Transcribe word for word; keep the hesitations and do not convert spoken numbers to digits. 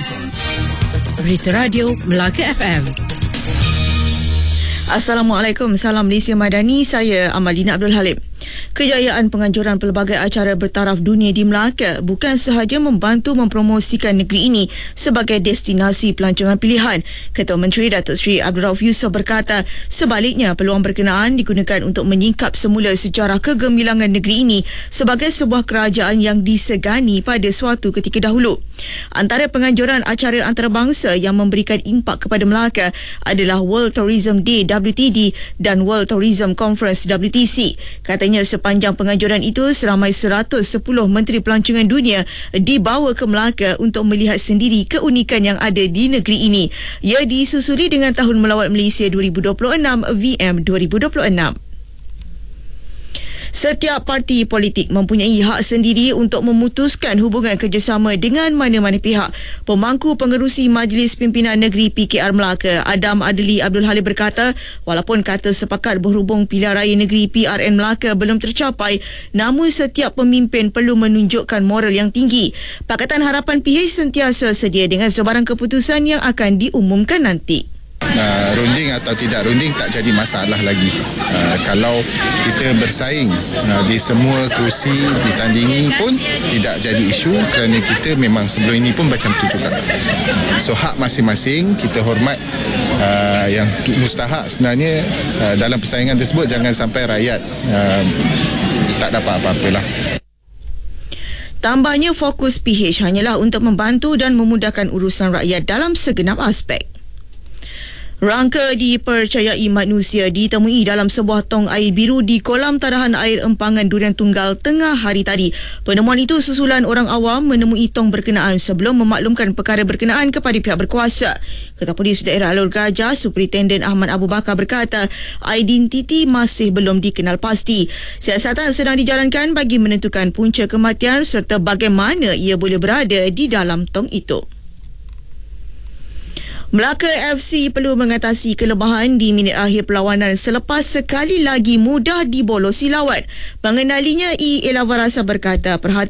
Berita Radio Melaka F M. Assalamualaikum, salam Malaysia Madani, saya Amalina Abdul Halim. Kejayaan penganjuran pelbagai acara bertaraf dunia di Melaka bukan sahaja membantu mempromosikan negeri ini sebagai destinasi pelancongan pilihan. Ketua Menteri Datuk Seri Abdul Rauf Yusof berkata, sebaliknya peluang berkenaan digunakan untuk menyingkap semula sejarah kegemilangan negeri ini sebagai sebuah kerajaan yang disegani pada suatu ketika dahulu. Antara penganjuran acara antarabangsa yang memberikan impak kepada Melaka adalah World Tourism Day W T D dan World Tourism Conference W T C. Katanya sepanjang penganjuran itu seramai seratus sepuluh menteri pelancongan dunia dibawa ke Melaka untuk melihat sendiri keunikan yang ada di negeri ini. Ia disusuli dengan Tahun Melawat Malaysia dua ribu dua puluh enam V M dua ribu dua puluh enam. Setiap parti politik mempunyai hak sendiri untuk memutuskan hubungan kerjasama dengan mana-mana pihak. Pemangku Pengerusi Majlis Pimpinan Negeri P K R Melaka, Adam Adli Abdul Halim berkata, walaupun kata sepakat berhubung pilihan raya negeri P R N Melaka belum tercapai, namun setiap pemimpin perlu menunjukkan moral yang tinggi. Pakatan Harapan P H sentiasa sedia dengan sebarang keputusan yang akan diumumkan nanti. Uh, runding atau tidak runding tak jadi masalah lagi. Uh, kalau kita bersaing uh, di semua kerusi ditandingi pun tidak jadi isu kerana kita memang sebelum ini pun macam tu juga. So hak masing-masing kita hormat. Uh, yang mustahak sebenarnya uh, dalam persaingan tersebut jangan sampai rakyat uh, tak dapat apa-apalah. Tambahnya, fokus P H hanyalah untuk membantu dan memudahkan urusan rakyat dalam segenap aspek. Rangka dipercayai manusia ditemui dalam sebuah tong air biru di kolam tadahan air empangan Durian Tunggal tengah hari tadi. Penemuan itu susulan orang awam menemui tong berkenaan sebelum memaklumkan perkara berkenaan kepada pihak berkuasa. Ketua Polis Daerah Alor Gajah, Superintenden Ahmad Abu Bakar berkata, identiti masih belum dikenal pasti. Siasatan sedang dijalankan bagi menentukan punca kematian serta bagaimana ia boleh berada di dalam tong itu. Melaka F C perlu mengatasi kelemahan di minit akhir perlawanan selepas sekali lagi mudah dibolosi lawan. Pengendalinya E. Elavarasa berkata, perhatian